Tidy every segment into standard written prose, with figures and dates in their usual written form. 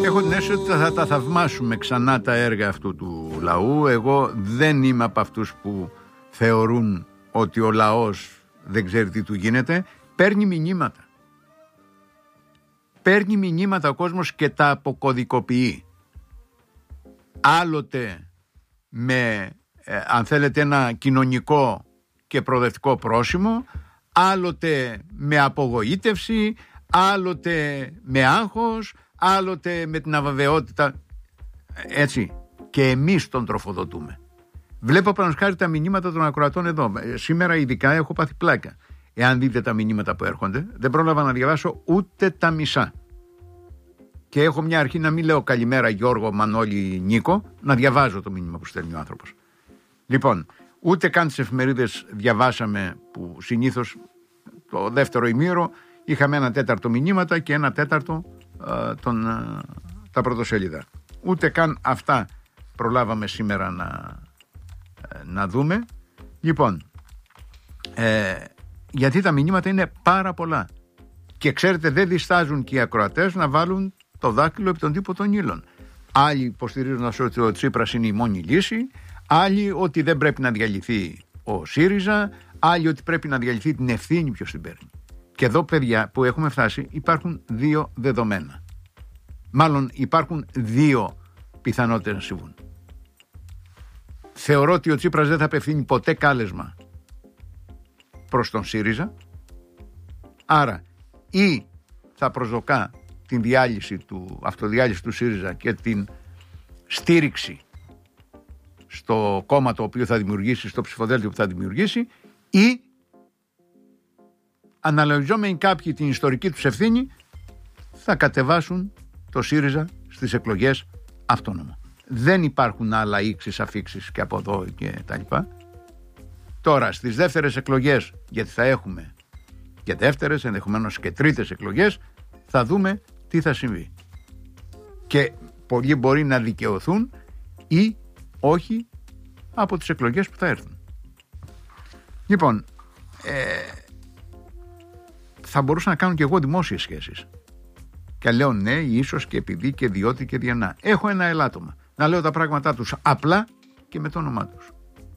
Έχω την αίσθηση ότι θα τα θαυμάσουμε ξανά τα έργα αυτού του λαού. Εγώ δεν είμαι από αυτούς που θεωρούν ότι ο λαός δεν ξέρει τι του γίνεται. Παίρνει μηνύματα. Παίρνει μηνύματα ο κόσμος και τα αποκωδικοποιεί. Άλλοτε με, αν θέλετε, ένα κοινωνικό και προοδευτικό πρόσημο, άλλοτε με απογοήτευση, άλλοτε με άγχος, άλλοτε με την αβεβαιότητα. Έτσι. Και εμείς τον τροφοδοτούμε. Βλέπω παραδείγματος τα μηνύματα των ακροατών εδώ. Σήμερα ειδικά έχω πάθει πλάκα. Εάν δείτε τα μηνύματα που έρχονται, δεν πρόλαβα να διαβάσω ούτε τα μισά. Και έχω μια αρχή να μην λέω καλημέρα Γιώργο, Μανώλη, Νίκο, να διαβάζω το μήνυμα που στέλνει ο άνθρωπος. Λοιπόν, ούτε καν τις εφημερίδες διαβάσαμε, που συνήθως το δεύτερο ημίωρο είχαμε 1/4 μηνύματα και 1/4 τα πρωτοσέλιδα. Ούτε καν αυτά προλάβαμε σήμερα να δούμε. Λοιπόν, γιατί τα μηνύματα είναι πάρα πολλά. Και ξέρετε, δεν διστάζουν και οι ακροατές να βάλουν το δάκτυλο επί τον τύπο των ύλων. Άλλοι υποστηρίζουν ότι ο Τσίπρας είναι η μόνη λύση, άλλοι ότι δεν πρέπει να διαλυθεί ο ΣΥΡΙΖΑ, άλλοι ότι πρέπει να διαλυθεί την ευθύνη ποιος την παίρνει. Και εδώ, παιδιά, που έχουμε φτάσει, υπάρχουν δύο δεδομένα. Μάλλον υπάρχουν δύο πιθανότητες να συμβούν. Θεωρώ ότι ο Τσίπρας δεν θα απευθύνει ποτέ κάλεσμα προς τον ΣΥΡΙΖΑ, άρα ή θα προσδοκά την αυτοδιάλυση του ΣΥΡΙΖΑ και την στήριξη στο κόμμα το οποίο θα δημιουργήσει, στο ψηφοδέλτιο που θα δημιουργήσει, ή αναλογιζόμενοι κάποιοι την ιστορική τους ευθύνη θα κατεβάσουν το ΣΥΡΙΖΑ στις εκλογές αυτόνομα. Δεν υπάρχουν άλλα ίξεις, αφίξεις και από εδώ και τα λοιπά. Τώρα στις δεύτερες εκλογές, γιατί θα έχουμε και δεύτερες, ενδεχομένως και τρίτες εκλογές, θα δούμε τι θα συμβεί. Και πολλοί μπορεί να δικαιωθούν ή όχι από τις εκλογές που θα έρθουν. Λοιπόν, θα μπορούσα να κάνω και εγώ δημόσιες σχέσεις. Και λέω ναι, ίσως και επειδή και διότι και διανά. Έχω ένα ελάττωμα. Να λέω τα πράγματά τους απλά και με το όνομά τους.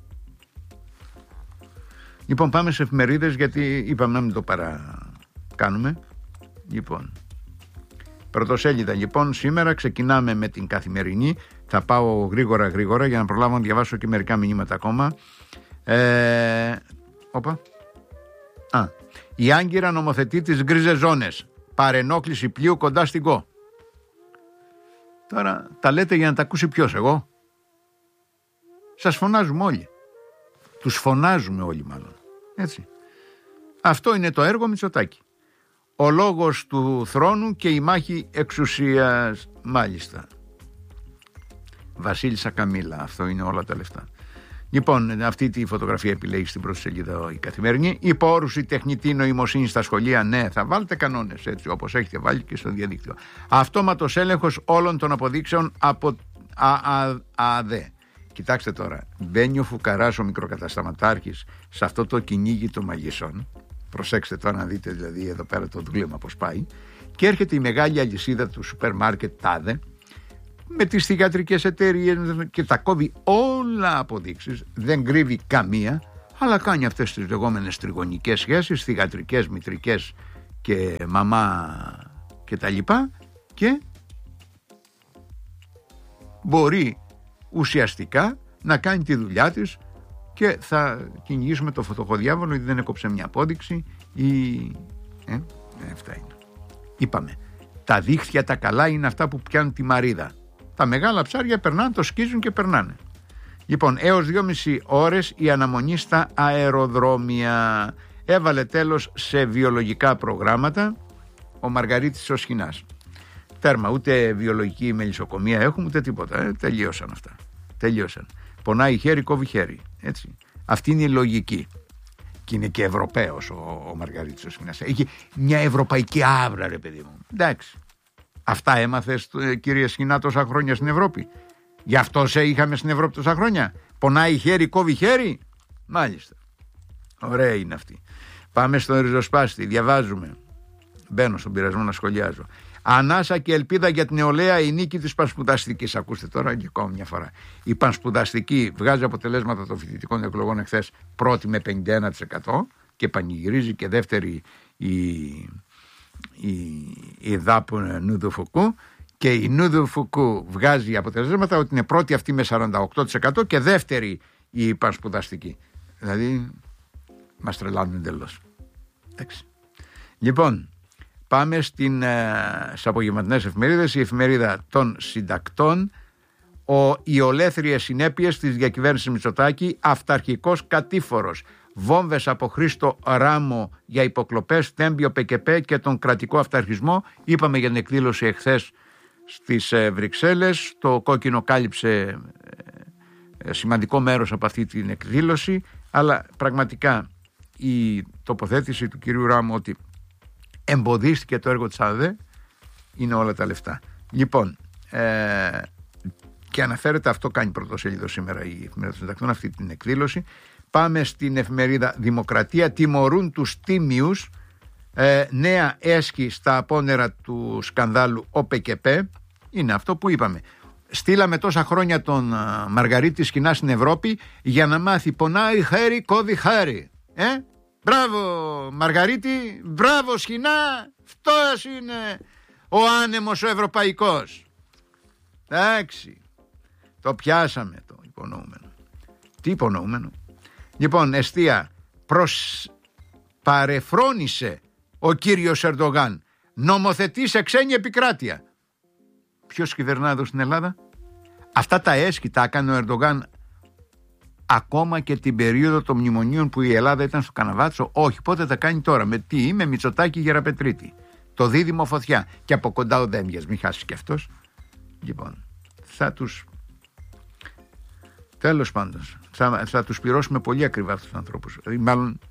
Λοιπόν, πάμε σε εφημερίδες, γιατί είπαμε να μην το παρακάνουμε. Λοιπόν, πρωτοσέλιδα. Λοιπόν, σήμερα ξεκινάμε με την Καθημερινή. Θα πάω γρήγορα για να προλάβω να διαβάσω και μερικά μηνύματα ακόμα. Η Άγκυρα νομοθετεί τις γκρίζες ζώνες. Παρενόχληση πλοίου κοντά στην ΚΟ. Τώρα τα λέτε για να τα ακούσει ποιος, εγώ? Σας φωνάζουμε όλοι. Τους φωνάζουμε όλοι μάλλον. Έτσι. Αυτό είναι το έργο Μητσοτάκη. Ο λόγος του θρόνου και η μάχη εξουσίας, μάλιστα. Βασίλισσα Καμίλα, αυτό είναι όλα τα λεφτά. Λοιπόν, αυτή τη φωτογραφία επιλέγει στην πρώτη σελίδα η Καθημερινή. Υπόρουση τεχνητή νοημοσύνη στα σχολεία, ναι, θα βάλετε κανόνες, έτσι όπως έχετε βάλει και στο διαδίκτυο. Αυτόματος έλεγχος όλων των αποδείξεων από ΑΔΕ. Κοιτάξτε τώρα, μπαίνει ο Φουκαράς, ο μικροκατασταματάρχης, σε αυτό το κυνήγι των μαγισσών. Προσέξτε τώρα να δείτε δηλαδή εδώ πέρα το δούλευμα πώς πάει. Και έρχεται η μεγάλη αλυσίδα του σούπερ μάρκετ ΤΑΔΕ με τις θυγατρικές εταιρείες και τα κόβει όλα αποδείξεις, δεν κρύβει καμία, αλλά κάνει αυτές τις λεγόμενες τριγωνικές σχέσεις, θυγατρικές, μητρικές και μαμά και τα λοιπά, και μπορεί ουσιαστικά να κάνει τη δουλειά της και θα κυνηγήσουμε το φωτοχοδιάβολο γιατί δεν έκοψε μια απόδειξη αυτά είναι. Είπαμε, τα δίχτυα τα καλά είναι αυτά που πιάνουν τη μαρίδα. Τα μεγάλα ψάρια περνάνε, το σκίζουν και περνάνε. Λοιπόν, έως 2,5 ώρες η αναμονή στα αεροδρόμια. Έβαλε τέλος σε βιολογικά προγράμματα ο Μαργαρίτης ο Σχοινάς. Τέρμα, ούτε βιολογική μελισσοκομεία έχουμε, ούτε τίποτα. Τελείωσαν αυτά. Τελείωσαν. Πονάει χέρι, κόβει χέρι. Έτσι. Αυτή είναι η λογική. Και είναι και Ευρωπαίος ο Μαργαρίτης ο Σχοινάς. Έχει μια ευρωπαϊκή άβρα, ρε παιδί μου. Εντάξει. Αυτά έμαθες, κύριε Σχοινά, τόσα χρόνια στην Ευρώπη? Γι' αυτό σε είχαμε στην Ευρώπη τόσα χρόνια? Πονάει χέρι, κόβει χέρι. Μάλιστα. Ωραία είναι αυτή. Πάμε στον ριζοσπάστη. Διαβάζουμε. Μπαίνω στον πειρασμό να σχολιάζω. Ανάσα και ελπίδα για την νεολαία, η νίκη της πανσπουδαστικής. Ακούστε τώρα και ακόμα μια φορά. Η πανσπουδαστική βγάζει αποτελέσματα των φοιτητικών εκλογών εχθές πρώτη με 51% και πανηγυρίζει, και δεύτερη η ΔΑΠ Νούδου Φουκού, και η Νούδου Φουκού βγάζει αποτελέσματα ότι είναι πρώτη αυτή με 48% και δεύτερη η πανσπουδαστική. Δηλαδή μας τρελάνουν εντελώς. Εντάξει. Λοιπόν, πάμε στις απογευματινές εφημερίδες. Η εφημερίδα των συντακτών, οι ολέθριες συνέπειες της διακυβέρνησης Μητσοτάκη, αυταρχικός κατήφορος. Βόμβες από Χρήστο Ράμο για υποκλοπές, τέμπιο ΠΚΠ και τον κρατικό αυταρχισμό. Είπαμε για την εκδήλωση εχθές στις Βρυξέλλες. Το κόκκινο κάλυψε σημαντικό μέρος από αυτή την εκδήλωση, αλλά πραγματικά η τοποθέτηση του κυρίου Ράμου ότι εμποδίστηκε το έργο της ΑΔΕ είναι όλα τα λεφτά. Λοιπόν, και αναφέρεται, αυτό κάνει πρωτοσέλιδο σήμερα η εφημερίδα των συντακτών, αυτή την εκδήλωση. Πάμε στην εφημερίδα Δημοκρατία. Τιμωρούν τους τίμιους, νέα έσχη στα απόνερα του σκανδάλου ΟΠΚΠ. Είναι αυτό που είπαμε. Στείλαμε τόσα χρόνια τον Μαργαρίτη Σχοινά στην Ευρώπη για να μάθει πονάει χέρι, κόβει χέρι. Μπράβο Μαργαρίτη, μπράβο Σχοινά, αυτός είναι ο άνεμος ο ευρωπαϊκός. Εντάξει, το πιάσαμε το υπονοούμενο. Τι υπονοούμενο? Λοιπόν, εστία, παρεφρόνησε ο κύριος Ερντογάν, νομοθετεί σε ξένη επικράτεια. Ποιος κυβερνά εδώ στην Ελλάδα? Αυτά τα έσχη τα έκανε ο Ερντογάν ακόμα και την περίοδο των μνημονίων που η Ελλάδα ήταν στο Καναβάτσο? Όχι, πότε τα κάνει τώρα? Με τι? Με Μητσοτάκη Γεραπετρίτη. Το δίδυμο φωτιά. Και από κοντά ο Δέμιας, μην χάσει και αυτός. Λοιπόν, θα τους... Τέλος πάντων, θα τους πληρώσουμε πολύ ακριβά αυτούς τους ανθρώπους. Μάλλον,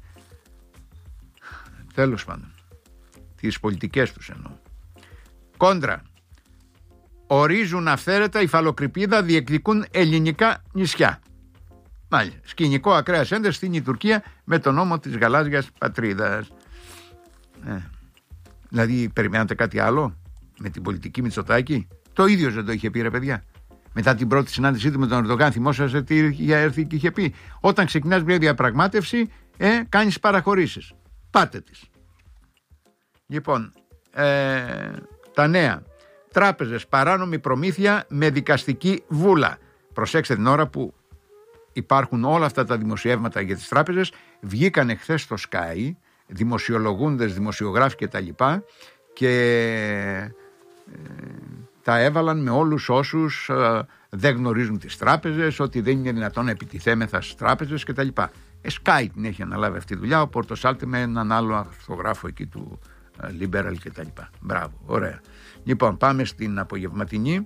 τέλος πάντων, τις πολιτικές τους εννοώ. Κόντρα. Ορίζουν αυθαίρετα υφαλοκρηπίδα, διεκδικούν ελληνικά νησιά. Μάλιστα. Σκηνικό ακραίας έντασης στην η Τουρκία με τον νόμο της γαλάζιας πατρίδας. Δηλαδή, περιμένατε κάτι άλλο με την πολιτική Μητσοτάκη? Το ίδιο δεν το είχε πει, ρε παιδιά? Μετά την πρώτη συνάντησή του με τον Ερντογάν, θυμόσαστε τι είχε έρθει και είχε πει? Όταν ξεκινάς μια διαπραγμάτευση, κάνεις παραχωρήσεις. Πάτε τις. Λοιπόν, τα νέα. Τράπεζες, παράνομη προμήθεια με δικαστική βούλα. Προσέξτε την ώρα που υπάρχουν όλα αυτά τα δημοσιεύματα για τις τράπεζες. Βγήκαν χθες στο Sky δημοσιολογούντες, δημοσιογράφοι και τα λοιπά, και τα έβαλαν με όλους όσους δεν γνωρίζουν τις τράπεζες, ότι δεν είναι δυνατόν να επιτιθέμεθα στις τράπεζες και τα λοιπά. Sky την έχει αναλάβει αυτή τη δουλειά, ο Πορτοσάλτη με έναν άλλο αρθρογράφο εκεί του Liberal και τα λοιπά. Μπράβο, ωραία. Λοιπόν, πάμε στην απογευματινή.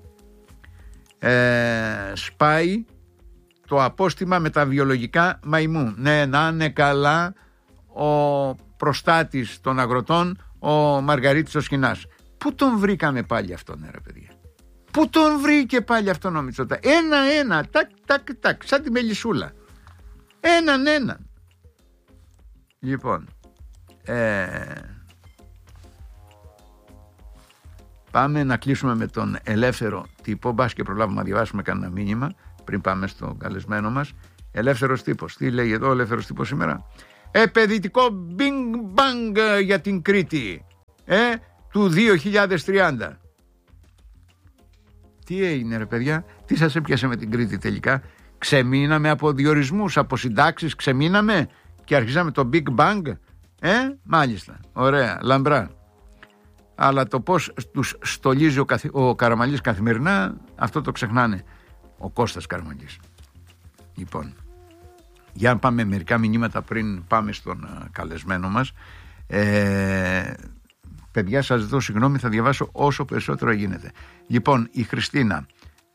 Σπάει το απόστημα με τα βιολογικά μαϊμού. Ναι, να είναι καλά ο προστάτης των αγροτών, ο Μαργαρίτης ο Σχοινάς. Πού τον βρήκαμε πάλι αυτόν, ρε παιδιά? Πού τον βρήκε πάλι αυτόν ο Μητσοτάκης? Ένα-ένα, τάκ, σαν τη μελισσούλα. Έναν. Λοιπόν, πάμε να κλείσουμε με τον Ελεύθερο Τύπο. Μπας και προλάβουμε να διαβάσουμε κανένα μήνυμα πριν πάμε στον καλεσμένο μας. Ελεύθερος Τύπος. Τι λέει εδώ ο Ελεύθερος Τύπος σήμερα? Επαιδυτικό bing bang για την Κρήτη του 2030. Τι έγινε, ρε παιδιά? Τι σας έπιασε με την Κρήτη τελικά? Ξεμείναμε από διορισμούς, από συντάξεις, ξεμείναμε και αρχίσαμε το big bang? Μάλιστα, ωραία, λαμπρά. Αλλά το πως τους στολίζει ο Καραμανλής καθημερινά, αυτό το ξεχνάνε. Ο Κώστας Καραμανλής. Λοιπόν, για να πάμε μερικά μηνύματα πριν πάμε στον καλεσμένο μας. Παιδιά, σας ζητώ συγγνώμη, θα διαβάσω όσο περισσότερο γίνεται. Λοιπόν, η Χριστίνα,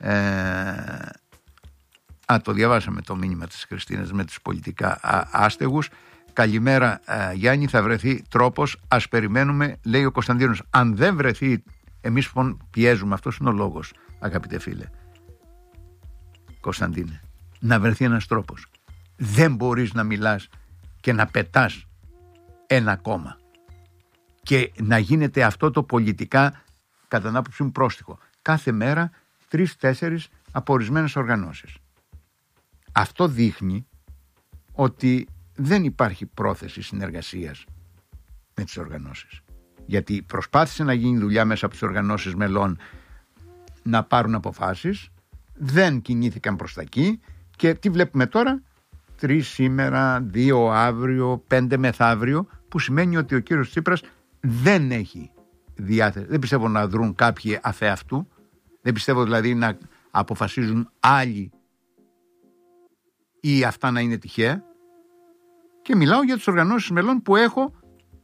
το διαβάσαμε το μήνυμα της Χριστίνας με τους πολιτικά άστεγους. Καλημέρα Γιάννη, θα βρεθεί τρόπος, ας περιμένουμε, λέει ο Κωνσταντίνος. Αν δεν βρεθεί, εμείς πιέζουμε, αυτός είναι ο λόγος, αγαπητέ φίλε Κωνσταντίνε, να βρεθεί ένας τρόπος. Δεν μπορείς να μιλάς και να πετάς ένα κόμμα και να γίνεται αυτό το πολιτικά κατά την άποψή μου, πρόστιχο. Κάθε μέρα 3-4 από ορισμένες οργανώσεις. Αυτό δείχνει ότι δεν υπάρχει πρόθεση συνεργασίας με τις οργανώσεις. Γιατί προσπάθησε να γίνει δουλειά μέσα από τις οργανώσεις μελών να πάρουν αποφάσεις, δεν κινήθηκαν προς τα εκεί και τι βλέπουμε τώρα? 3 σήμερα, 2 αύριο, 5 μεθαύριο, που σημαίνει ότι ο κύριος Τσίπρας δεν έχει διάθεση. Δεν πιστεύω να δρουν κάποιοι αφ' αυτού, δεν πιστεύω δηλαδή να αποφασίζουν άλλοι ή αυτά να είναι τυχαία, και μιλάω για τις οργανώσεις μελών που έχω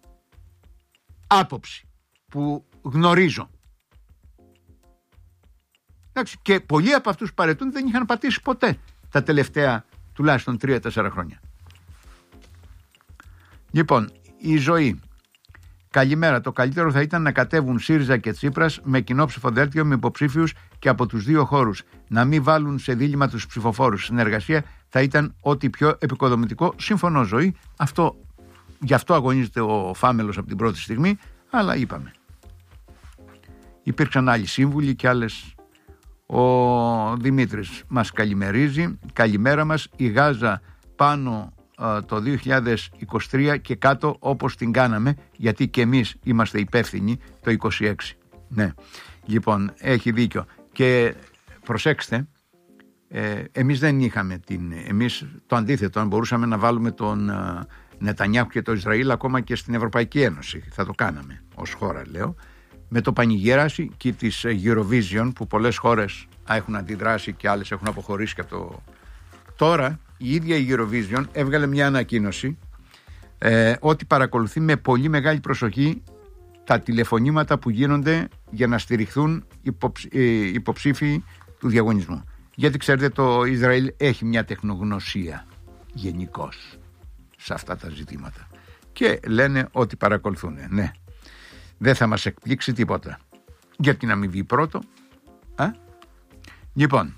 άποψη, που γνωρίζω. Εντάξει, και πολλοί από αυτούς που παρετούν δεν είχαν πατήσει ποτέ τα τελευταία τουλάχιστον 3-4 χρόνια. Λοιπόν, η ζωή. Καλημέρα. Το καλύτερο θα ήταν να κατέβουν ΣΥΡΙΖΑ και Τσίπρας με κοινό ψηφοδέλτιο με υποψήφιους και από τους δύο χώρους. Να μην βάλουν σε δίλημμα τους ψηφοφόρους. Συνεργασία θα ήταν ό,τι πιο επικοδομητικό. Σύμφωνο, Ζωή. Γι' αυτό αγωνίζεται ο Φάμελος από την πρώτη στιγμή. Αλλά είπαμε. Υπήρξαν άλλοι σύμβουλοι και άλλες. Ο Δημήτρης μας καλημερίζει. Καλημέρα μας. Η Γάζα πάνω το 2023 και κάτω όπως την κάναμε, γιατί και εμείς είμαστε υπεύθυνοι το 26. Ναι, λοιπόν, έχει δίκιο. Και προσέξτε, εμείς δεν είχαμε εμείς το αντίθετο, αν μπορούσαμε να βάλουμε τον Νετανιάχου και το Ισραήλ ακόμα και στην Ευρωπαϊκή Ένωση, θα το κάναμε ως χώρα, λέω, με το πανηγύραση και της Eurovision, που πολλές χώρες έχουν αντιδράσει και άλλες έχουν αποχωρήσει και από το... Τώρα η ίδια η Eurovision έβγαλε μια ανακοίνωση ότι παρακολουθεί με πολύ μεγάλη προσοχή τα τηλεφωνήματα που γίνονται για να στηριχθούν υποψήφοι του διαγωνισμού. Γιατί ξέρετε, το Ισραήλ έχει μια τεχνογνωσία γενικώς σε αυτά τα ζητήματα και λένε ότι παρακολουθούν. Ναι, δεν θα μας εκπλήξει τίποτα. Γιατί να μην βγει πρώτο? Λοιπόν,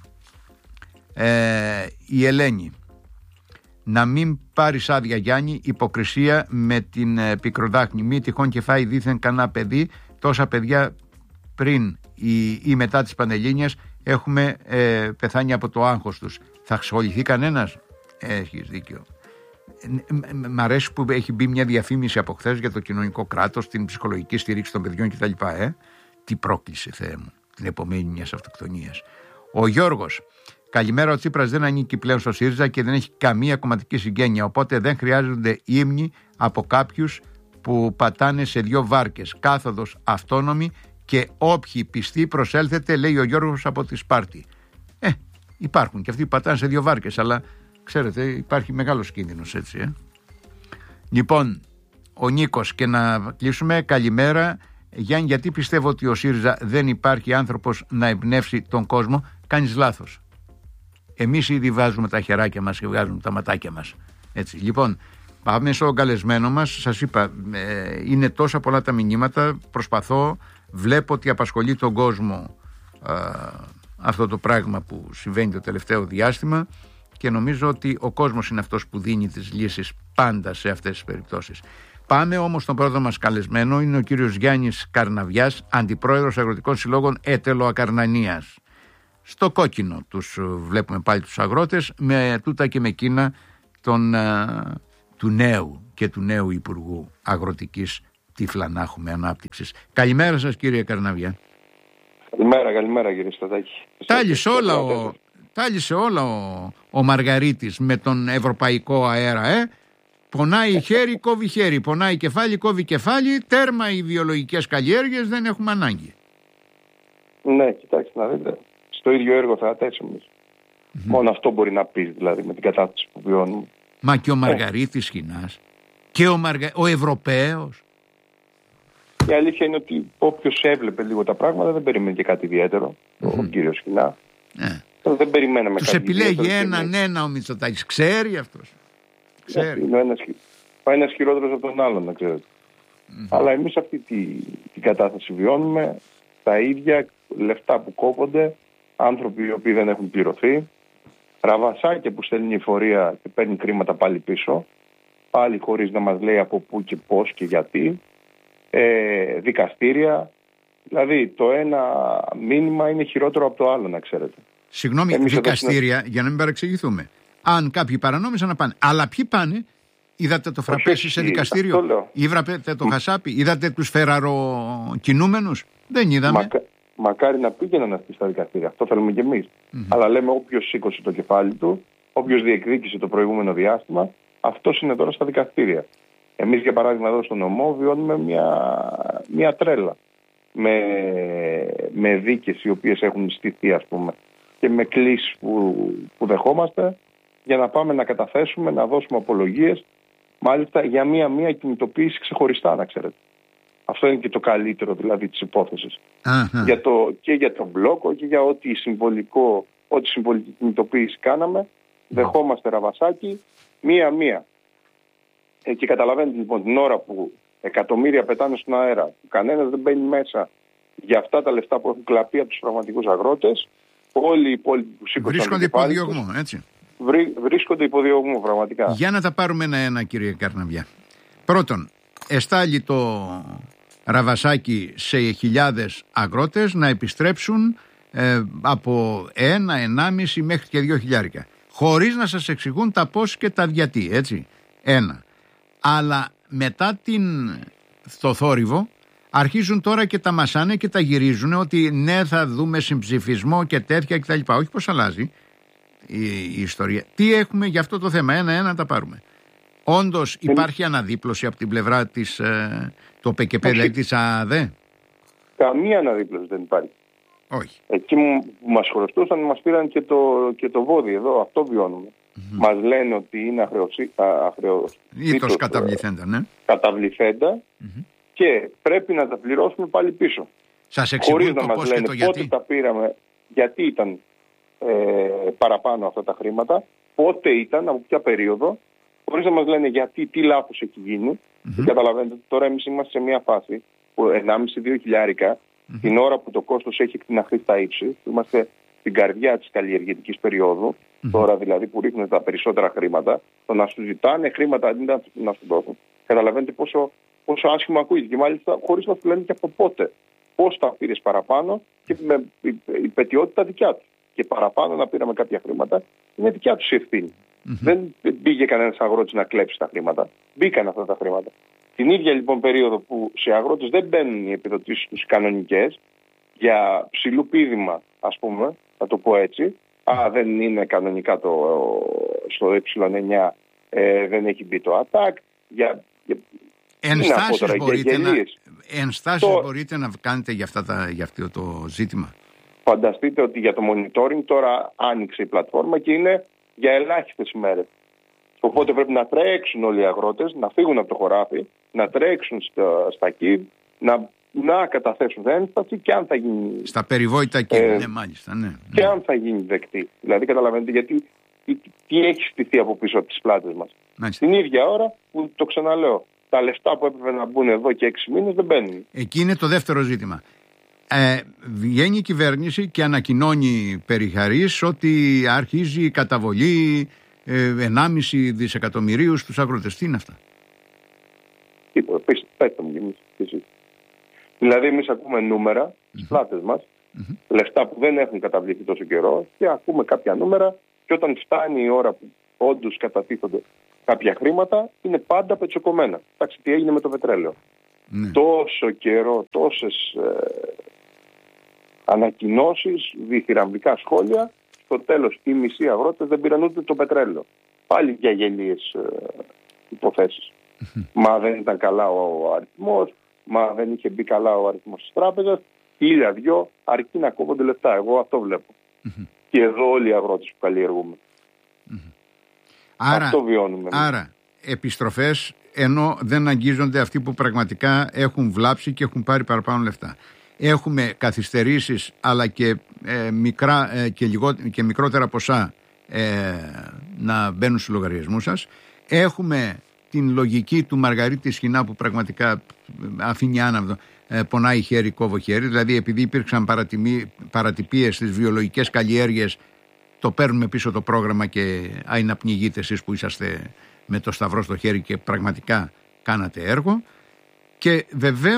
η Ελένη. Να μην πάρεις άδεια, Γιάννη, υποκρισία με την πικροδάχνη. Μη τυχόν και φάει δήθεν κανένα παιδί. Τόσα παιδιά πριν ή μετά τις Πανελλήνιες έχουμε πεθάνει από το άγχος τους. Θα ασχοληθεί κανένας? Έχεις δίκιο. Μ' αρέσει που έχει μπει μια διαφήμιση από χθες για το κοινωνικό κράτος, την ψυχολογική στήριξη των παιδιών κτλ. Τι πρόκληση, Θεέ μου, την επομένη μιας αυτοκτονίας. Ο Γιώργος. Καλημέρα, ο Τσίπρας δεν ανήκει πλέον στο ΣΥΡΙΖΑ και δεν έχει καμία κομματική συγγένεια, οπότε δεν χρειάζονται ύμνοι από κάποιους που πατάνε σε 2 βάρκες. Κάθοδος αυτόνομη και όποιοι πιστοί προσέλθετε, λέει ο Γιώργος από τη Σπάρτη. Υπάρχουν και αυτοί που πατάνε σε 2 βάρκες, αλλά ξέρετε, υπάρχει μεγάλος κίνδυνος, έτσι. Λοιπόν, ο Νίκος, και να κλείσουμε. Καλημέρα, Γιάννη, γιατί πιστεύω ότι ο ΣΥΡΙΖΑ δεν υπάρχει άνθρωπος να εμπνεύσει τον κόσμο? Κάνεις λάθος. Εμείς ήδη βάζουμε τα χεράκια μας και βγάζουμε τα ματάκια μας. Έτσι. Λοιπόν, πάμε στον καλεσμένο μας. Σας είπα, είναι τόσα πολλά τα μηνύματα. Προσπαθώ, βλέπω ότι απασχολεί τον κόσμο αυτό το πράγμα που συμβαίνει το τελευταίο διάστημα και νομίζω ότι ο κόσμος είναι αυτός που δίνει τις λύσεις πάντα σε αυτές τις περιπτώσεις. Πάμε όμως στον πρώτο μας καλεσμένο. Είναι ο κύριος Γιάννης Καρναβιάς, Αντιπρόεδρος Αγροτικών Συλλόγων Ετελοακαρνανίας. Στο κόκκινο τους βλέπουμε πάλι τους αγρότες, με τούτα και με εκείνα του νέου Υπουργού Αγροτικής Τυφλανάχου Ανάπτυξης. Καλημέρα σας, κύριε Καρναβιά. Καλημέρα κύριε Στατάκη. Τάλισε όλα ο Μαργαρίτης με τον ευρωπαϊκό αέρα. Πονάει χέρι, κόβει χέρι. Πονάει κεφάλι, κόβει κεφάλι. Τέρμα οι βιολογικές καλλιέργειες, δεν έχουμε ανάγκη. Ναι, κοιτάξτε να δείτε. Στο ίδιο έργο θα ατέσουμε. Μόνο αυτό μπορεί να πεις, δηλαδή, με την κατάσταση που βιώνουμε. Μα και ο Μαργαρίτης Σχοινάς και ο Ευρωπαίος. Η αλήθεια είναι ότι όποιος έβλεπε λίγο τα πράγματα δεν περίμενε και κάτι ιδιαίτερο. Ο κύριος Σχοινά. Δεν περιμέναμε τους κάτι ιδιαίτερο. Τους επιλέγει έναν ο Μητσοτάκης. Ξέρει αυτός. Ο ένας χειρότερος από τον άλλον, να ξέρετε. Αλλά εμείς αυτή την κατάσταση βιώνουμε. Τα ίδια λεφτά που κόβονται, άνθρωποι οι οποίοι δεν έχουν πληρωθεί, ραβασάκια που στέλνει η φορεία και παίρνει κρίματα πάλι πίσω, πάλι χωρίς να μας λέει από πού και πώς και γιατί, δικαστήρια, Δηλαδή το ένα μήνυμα είναι χειρότερο από το άλλο, να ξέρετε. Συγγνώμη, δικαστήρια, για να μην παρεξηγηθούμε. Αν κάποιοι παρανόμησαν να πάνε. Αλλά ποιοι πάνε? Είδατε το φραπέσι σε δικαστήριο? Είδατε το χασάπι? Είδατε τους φεραροκινούμενους? Δεν είδαμε. Μακάρι να πήγαιναν αυτοί στα δικαστήρια. Αυτό θέλουμε κι εμείς. Αλλά λέμε όποιος σήκωσε το κεφάλι του, όποιος διεκδίκησε το προηγούμενο διάστημα, αυτός είναι τώρα στα δικαστήρια. Εμείς, για παράδειγμα, εδώ στο νομό βιώνουμε μια τρέλα. Με δίκες οι οποίες έχουν στηθεί, ας πούμε, και με κλήσεις που δεχόμαστε για να πάμε να καταθέσουμε, να δώσουμε απολογίες, μάλιστα για μία κινητοποίηση ξεχωριστά, να ξέρετε. Αυτό είναι και το καλύτερο δηλαδή της υπόθεσης. Και για τον μπλόκο και για ό,τι συμβολική κινητοποίηση κάναμε, δεχόμαστε ραβασάκι μία-μία. Και καταλαβαίνετε λοιπόν την ώρα που εκατομμύρια πετάνε στον αέρα, που κανένας δεν μπαίνει μέσα για αυτά τα λεφτά που έχουν κλαπεί από τους πραγματικούς αγρότες, όλοι οι υπόλοιποι που σήκωσαν βρίσκονται υπό διωγμό, έτσι. Βρίσκονται υπό διωγμό, πραγματικά. Για να τα πάρουμε ένα-ένα, κύριε Καρναβιά. Πρώτον, εστάλει το ραβασάκι σε χιλιάδες αγρότες να επιστρέψουν από 1,5 μέχρι και 2.000, χωρίς να σας εξηγούν τα πώς και τα γιατί, έτσι. Ένα. Αλλά μετά το θόρυβο αρχίζουν τώρα και τα μασάνε και τα γυρίζουν ότι ναι, θα δούμε συμψηφισμό και τέτοια κτλ. Όχι πως αλλάζει η ιστορία. Τι έχουμε για αυτό το θέμα? Ένα-ένα τα πάρουμε. Όντως υπάρχει αναδίπλωση από την πλευρά της το ΠΚΠ, δηλαδή της ΑΔΕ? Καμία αναδίπλωση δεν υπάρχει. Όχι. Εκεί που μας χρωστούσαν μας πήραν και το βόδι εδώ, αυτό βιώνουμε. Μας λένε ότι είναι αχρεωστήτως καταβληθέντα, ναι. Και πρέπει να τα πληρώσουμε πάλι πίσω. Σας εξηγούν το πώς και το γιατί? Πότε τα πήραμε, γιατί ήταν παραπάνω αυτά τα χρήματα, πότε ήταν, από ποια περίοδο, χωρίς να μας λένε γιατί, τι λάθος έχει γίνει. Καταλαβαίνετε, τώρα εμείς είμαστε σε μια φάση που 1,5-2 χιλιάρικα, την ώρα που το κόστος έχει εκτιναχθεί στα ύψη, είμαστε στην καρδιά της καλλιεργητικής περίοδου, τώρα δηλαδή που ρίχνουν τα περισσότερα χρήματα, το να σου ζητάνε χρήματα αντί να σου δώσουν. Καταλαβαίνετε πόσο άσχημα ακούγεται, και μάλιστα χωρίς να σου λένε και από πότε. Πώς τα πήρες παραπάνω και με υπετιότητα δικιά του. Και παραπάνω να πήραμε κάποια χρήματα, είναι δικιά του η ευθύνη. Δεν πήγε κανένας αγρότης να κλέψει τα χρήματα. Μπήκαν αυτά τα χρήματα. Την ίδια λοιπόν περίοδο που σε αγρότες δεν μπαίνουν οι επιδοτήσεις τους κανονικές, για ψηλού πείδημα, ας πούμε, θα το πω έτσι. Δεν είναι κανονικά στο ε9, δεν έχει μπει το ΑΤΑΚ. Ενστάσεις μπορείτε να κάνετε για αυτό το ζήτημα? Φανταστείτε ότι για το monitoring τώρα άνοιξε η πλατφόρμα και είναι για ελάχιστες ημέρες. Οπότε πρέπει να τρέξουν όλοι οι αγρότες, να φύγουν από το χωράφι, να τρέξουν στα ΚΙΒ, να καταθέσουν ένσταση και αν θα γίνει... Στα περιβόητα ΚΙΒ, ναι, μάλιστα, ναι. Και αν θα γίνει δεκτή. Δηλαδή καταλαβαίνετε γιατί τι έχει στηθεί από πίσω από τις πλάτες μας. Μάλιστα. Την ίδια ώρα που, το ξαναλέω, τα λεφτά που έπρεπε να μπουν εδώ και 6 μήνες δεν μπαίνουν. Εκεί είναι το δεύτερο ζήτημα. Βγαίνει η κυβέρνηση και ανακοινώνει περιχαρής ότι αρχίζει η καταβολή 1,5 δισεκατομμυρίου στους αγρότες. Τι είναι αυτά? Τίποτα, πέστε μου και εσείς. Δηλαδή εμείς ακούμε νούμερα στις πλάτες μας, λεφτά που δεν έχουν καταβληθεί τόσο καιρό, και ακούμε κάποια νούμερα, και όταν φτάνει η ώρα που όντως κατατίθονται κάποια χρήματα, είναι πάντα πετσοκομμένα. Εντάξει, τι έγινε με το πετρέλαιο? Τόσο καιρό, τόσες ανακοινώσεις, διθυραμβικά σχόλια, στο τέλος οι μισοί αγρότες δεν πήραν ούτε το πετρέλαιο. Πάλι για γελίες υποθέσεις. Μα δεν ήταν καλά ο αριθμός, μα δεν είχε μπει καλά ο αριθμός της τράπεζας, 1.000-2 αρκεί να κόβονται λεφτά. Εγώ αυτό βλέπω. Και εδώ όλοι οι αγρότες που καλλιεργούμε. Αυτό βιώνουμε. Άρα επιστροφές, ενώ δεν αγγίζονται αυτοί που πραγματικά έχουν βλάψει και έχουν πάρει παραπάνω λεφτά. Έχουμε καθυστερήσεις, αλλά και και μικρότερα ποσά να μπαίνουν στους λογαριασμούς σας. Έχουμε την λογική του Μαργαρίτη Σχοινά που πραγματικά αφήνει άναυδο, πονάει χέρι, κόβω χέρι. Δηλαδή επειδή υπήρξαν παρατυπίες στις βιολογικές καλλιέργειες, το παίρνουμε πίσω το πρόγραμμα και να πνιγείτε εσείς που είσαστε με το σταυρό στο χέρι και πραγματικά κάνατε έργο. Και βεβαίως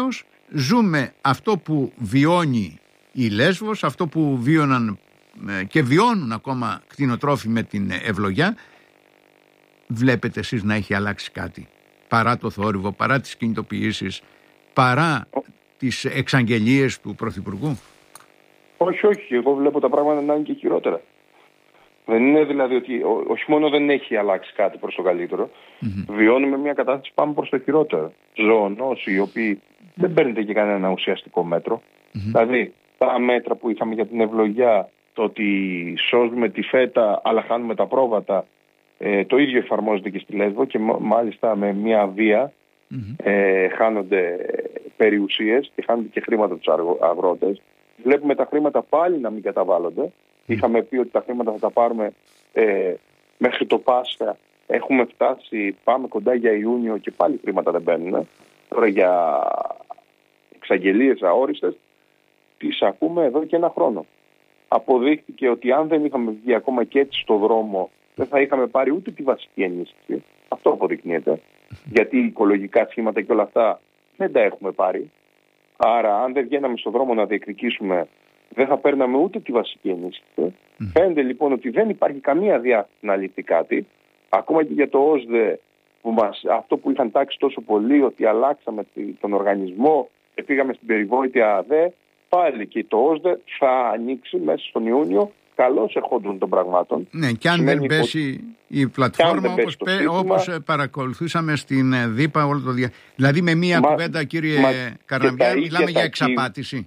ζούμε αυτό που βιώνει η Λέσβος, αυτό που βίωναν και βιώνουν ακόμα κτηνοτρόφοι με την ευλογιά. Βλέπετε εσείς να έχει αλλάξει κάτι, παρά το θόρυβο, παρά τις κινητοποιήσεις, παρά τις εξαγγελίες του Πρωθυπουργού? Όχι, εγώ βλέπω τα πράγματα να είναι και χειρότερα. Δεν είναι δηλαδή ότι όχι μόνο δεν έχει αλλάξει κάτι προς το καλύτερο, βιώνουμε μια κατάσταση πάμε προς το χειρότερο. Ζωονόσοι οι οποίοι δεν παίρνετε και κανένα ουσιαστικό μέτρο. Δηλαδή τα μέτρα που είχαμε για την ευλογιά, το ότι σώζουμε τη φέτα αλλά χάνουμε τα πρόβατα, το ίδιο εφαρμόζεται και στη Λέσβο και μάλιστα με μια βία χάνονται περιουσίες και χάνονται και χρήματα τους αγρότες. Βλέπουμε τα χρήματα πάλι να μην καταβάλλονται. Είχαμε πει ότι τα χρήματα θα τα πάρουμε μέχρι το Πάσχα. Έχουμε φτάσει, πάμε κοντά για Ιούνιο και πάλι χρήματα δεν μπαίνουν. Τώρα για εξαγγελίες αόριστες τις ακούμε εδώ και ένα χρόνο. Αποδείχθηκε ότι αν δεν είχαμε βγει ακόμα και έτσι στο δρόμο, δεν θα είχαμε πάρει ούτε τη βασική ενίσχυση. Αυτό αποδεικνύεται. Γιατί οικολογικά σχήματα και όλα αυτά δεν τα έχουμε πάρει. Άρα, αν δεν βγαίναμε στον δρόμο να διεκδικήσουμε, δεν θα παίρναμε ούτε τη βασική ενίσχυση. Φαίνεται λοιπόν ότι δεν υπάρχει καμία διάθεση να λυθεί κάτι. Ακόμα και για το ΩΣΔΕ, αυτό που είχαν τάξει τόσο πολύ, ότι αλλάξαμε τον οργανισμό και πήγαμε στην περιβόητη ΑΔΕ, πάλι και το ΩΣΔΕ θα ανοίξει μέσα στον Ιούνιο, καλώς ερχόντων των πραγμάτων. Ναι, και αν δεν πέσει η πλατφόρμα όπως παρακολουθήσαμε στην ΔΥΠΑ όλο το Δηλαδή με μία κουβέντα, κύριε Καρναβιά, μιλάμε για εξαπάτηση.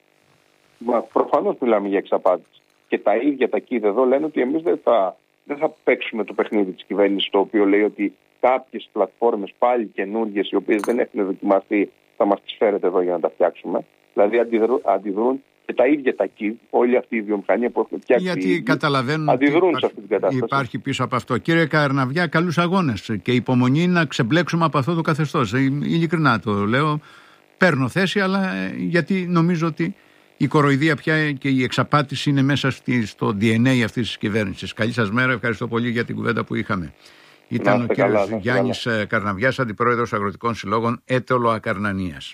Προφανώς μιλάμε για εξαπάτηση. Και τα ίδια τα ΚΙΔ εδώ λένε ότι εμείς δεν θα παίξουμε το παιχνίδι της κυβέρνησης, το οποίο λέει ότι κάποιες πλατφόρμες πάλι καινούργιες, οι οποίες δεν έχουν δοκιμαστεί, θα μας τις φέρετε εδώ για να τα φτιάξουμε. Δηλαδή αντιδρούν και τα ίδια τα ΚΙΔ, όλη αυτή η βιομηχανία που έχουν φτιάξει. Γιατί καταλαβαίνουν αντιδρούν σε αυτή την κατάσταση. Υπάρχει πίσω από αυτό. Κύριε Καρναβιά, καλούς αγώνες και υπομονή να ξεμπλέξουμε από αυτό το καθεστώς. Ειλικρινά το λέω. Παίρνω θέση, αλλά γιατί νομίζω ότι η κοροϊδία πια και η εξαπάτηση είναι μέσα στο DNA αυτής της κυβέρνησης. Καλή σας μέρα, ευχαριστώ πολύ για την κουβέντα που είχαμε. Ήταν ο κύριος Γιάννης Καρναβιάς, Αντιπρόεδρος Αγροτικών Συλλόγων Έτωλο Ακαρνανίας.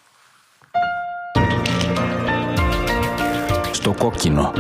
Στο κόκκινο.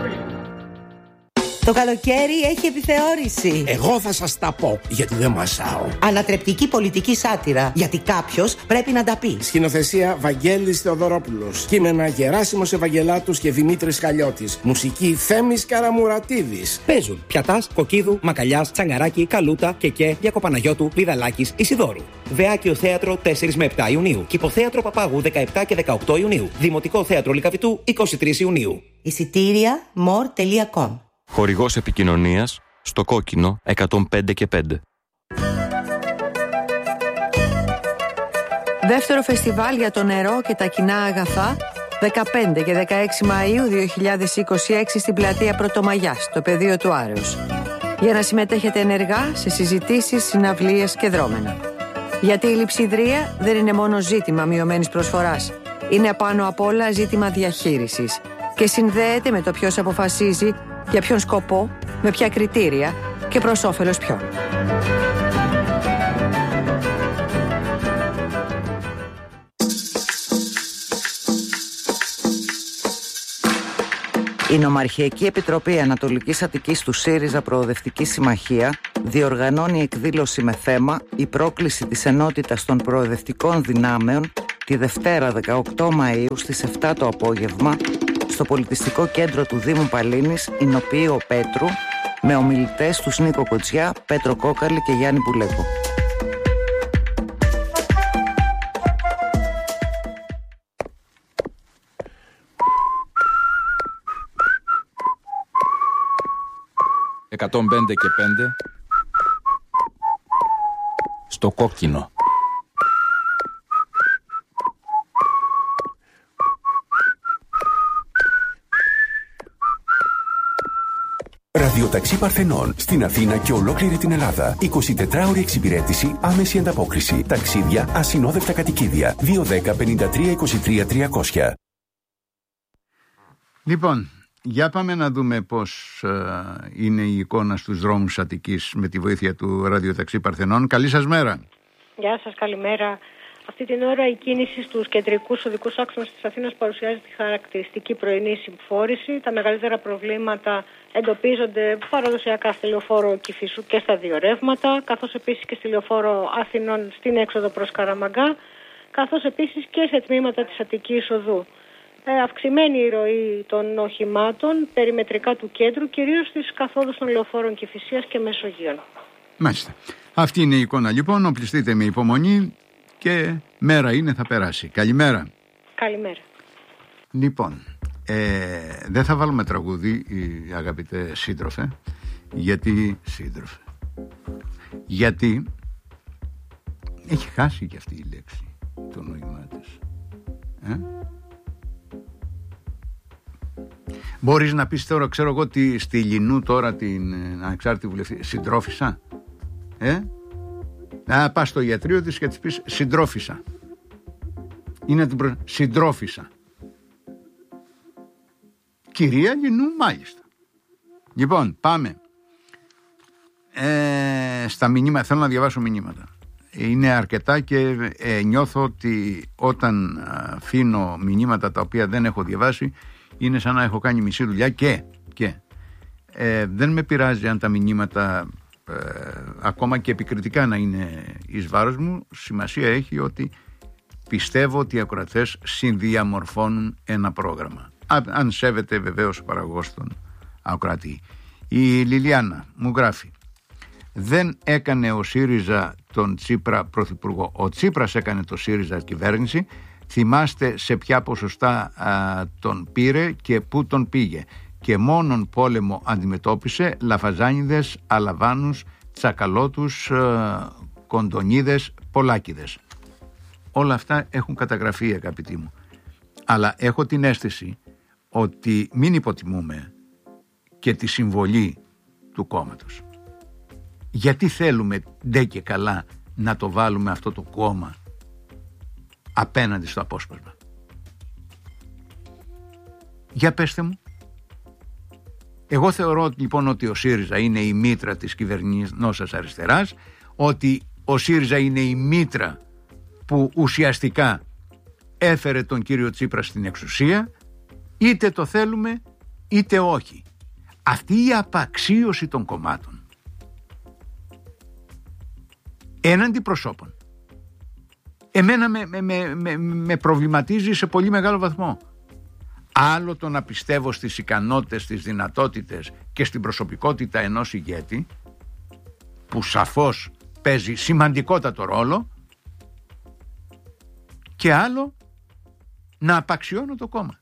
Το καλοκαίρι έχει επιθεώρηση. Εγώ θα σας τα πω, γιατί δεν μασάω. Ανατρεπτική πολιτική σάτυρα, γιατί κάποιος πρέπει να τα πει. Σκηνοθεσία Βαγγέλης Θεοδωρόπουλος. Κείμενα Γεράσιμος Ευαγγελάτους και Δημήτρης Χαλιώτης. Μουσική Θέμης Καραμουρατίδης. Παίζουν Πιατάς, Κοκκίδου, Μακαλιάς, Τσαγκαράκη, Καλούτα, Κεκέ, Διακοπαναγιώτου, Λιδαλάκης, Ισιδώρου. Βεάκιο Θέατρο 4 με 7 Ιουνίου. Κηποθέατρο Παπάγου 17 και 18 Ιουνίου. Δημοτικό Θέατρο Λυκαβητού 23 Ιουνίου. Εισιτήρια more.com. Χορηγός επικοινωνίας στο κόκκινο 105 και 5. Δεύτερο φεστιβάλ για το νερό και τα κοινά αγαθά 15 και 16 Μαΐου 2026 στην πλατεία Πρωτομαγιάς, στο πεδίο του Άρεως. Για να συμμετέχετε ενεργά σε συζητήσεις, συναυλίες και δρόμενα. Γιατί η λειψιδρία δεν είναι μόνο ζήτημα μειωμένης προσφοράς. Είναι πάνω απ' όλα ζήτημα διαχείρισης και συνδέεται με το ποιος αποφασίζει για ποιον σκοπό, με ποια κριτήρια και προς όφελος ποιον. Η Νομαρχιακή Επιτροπή Ανατολικής Αττικής του ΣΥΡΙΖΑ Προοδευτική Συμμαχία διοργανώνει εκδήλωση με θέμα «Η πρόκληση της ενότητας των προοδευτικών δυνάμεων» τη Δευτέρα 18 Μαΐου στις 7 το απόγευμα στο Πολιτιστικό Κέντρο του Δήμου Παλίνης, Ηνοποιείο Πέτρου, με ομιλητές τους Νίκο Κοτσιά, Πέτρο Κόκαλη και Γιάννη Πουλέκο. «105 και 5» στο κόκκινο. Ραδιοταξί Παρθενών στην Αθήνα και ολόκληρη την Ελλάδα. 24ωρη εξυπηρέτηση, άμεση ανταπόκριση. Ταξίδια, ασυνόδευτα κατοικίδια. 210 53 23 300. Λοιπόν, για πάμε να δούμε πώς είναι η εικόνα στους δρόμους Αττικής με τη βοήθεια του Ραδιοταξί Παρθενών. Καλή σας μέρα. Γεια σας, καλημέρα Αυτή την ώρα η κίνηση στους κεντρικούς οδικούς άξονες της Αθήνας παρουσιάζει τη χαρακτηριστική πρωινή συμφόρηση. Τα μεγαλύτερα προβλήματα εντοπίζονται παραδοσιακά στη λεωφόρο Κηφισού και στα δύο ρεύματα, καθώς επίσης και στη λεωφόρο Αθηνών στην έξοδο προς Καραμαγκά, καθώς επίσης και σε τμήματα της Αττικής Οδού. Αυξημένη η ροή των οχημάτων περιμετρικά του κέντρου, κυρίως στις καθόδους των λεωφόρων Κηφισίας και Μεσογείων. Μάλιστα. Αυτή είναι η εικόνα λοιπόν. Οπλιστείτε με υπομονή και μέρα είναι, θα περάσει. Καλημέρα. Καλημέρα. Λοιπόν, δεν θα βάλουμε τραγούδι, αγαπητέ σύντροφε, γιατί έχει χάσει και αυτή η λέξη το νόημά της. Μπορείς να πεις τώρα, ξέρω εγώ, στη Λινού τώρα την ανεξάρτητη βουλευτή συντρόφισσα, να πας στο ιατρείο της και της πεις συντρόφισσα. Είναι συντρόφισσα. Κυρία Λινού, μάλιστα. Λοιπόν, πάμε στα μηνύματα. Θέλω να διαβάσω μηνύματα. Είναι αρκετά και νιώθω ότι όταν αφήνω μηνύματα τα οποία δεν έχω διαβάσει, είναι σαν να έχω κάνει μισή δουλειά και δεν με πειράζει αν τα μηνύματα ακόμα και επικριτικά να είναι εις βάρος μου. Σημασία έχει ότι πιστεύω ότι οι ακροατές συνδιαμορφώνουν ένα πρόγραμμα, αν σέβεται βεβαίως ο παραγωγός τον ακροατή. Η Λιλιάνα μου γράφει: δεν έκανε ο ΣΥΡΙΖΑ τον Τσίπρα πρωθυπουργό, ο Τσίπρας έκανε το ΣΥΡΙΖΑ κυβέρνηση. Θυμάστε σε ποια ποσοστά τον πήρε και πού τον πήγε. Και μόνον πόλεμο αντιμετώπισε, λαφαζάνιδες, αλαβάνους, τσακαλώτους, κοντονίδες, πολάκιδες. Όλα αυτά έχουν καταγραφεί, αγαπητοί μου. Αλλά έχω την αίσθηση ότι μην υποτιμούμε και τη συμβολή του κόμματος. Γιατί θέλουμε ντε και καλά να το βάλουμε αυτό το κόμμα απέναντι στο απόσπασμα? Για πέστε μου. Εγώ θεωρώ λοιπόν ότι ο ΣΥΡΙΖΑ είναι η μήτρα της κυβερνήσεως αριστεράς, ότι ο ΣΥΡΙΖΑ είναι η μήτρα που ουσιαστικά έφερε τον κύριο Τσίπρα στην εξουσία, είτε το θέλουμε είτε όχι. Αυτή η απαξίωση των κομμάτων έναντι προσώπων εμένα με προβληματίζει σε πολύ μεγάλο βαθμό. Άλλο το να πιστεύω στις ικανότητες, στις δυνατότητες και στην προσωπικότητα ενός ηγέτη, που σαφώς παίζει σημαντικότατο ρόλο, και άλλο να απαξιώνω το κόμμα.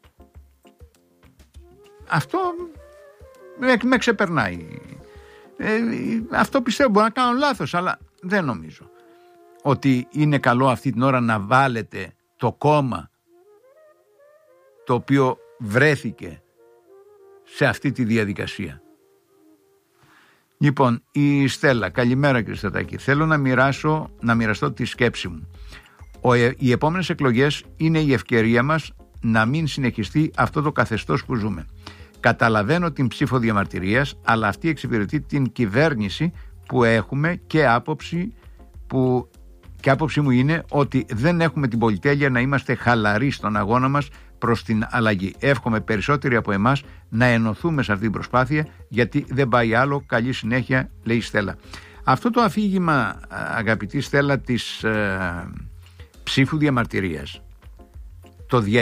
Αυτό με ξεπερνάει. Αυτό πιστεύω, μπορεί να κάνω λάθος, αλλά δεν νομίζω ότι είναι καλό αυτή την ώρα να βάλετε το κόμμα το οποίο βρέθηκε σε αυτή τη διαδικασία. Λοιπόν, η Στέλλα, καλημέρα κύριε Στατάκη. Θέλω να μοιραστώ τη σκέψη μου. Οι επόμενες εκλογές είναι η ευκαιρία μας να μην συνεχιστεί αυτό το καθεστώς που ζούμε. Καταλαβαίνω την ψήφο διαμαρτυρίας, αλλά αυτή εξυπηρετεί την κυβέρνηση που έχουμε και άποψη μου είναι ότι δεν έχουμε την πολυτέλεια να είμαστε χαλαροί στον αγώνα μας προς την αλλαγή. Εύχομαι περισσότεροι από εμάς να ενωθούμε σε αυτή την προσπάθεια, γιατί δεν πάει άλλο. Καλή συνέχεια, λέει η Στέλλα. Αυτό το αφήγημα, αγαπητή Στέλλα, της ψήφου διαμαρτυρίας, το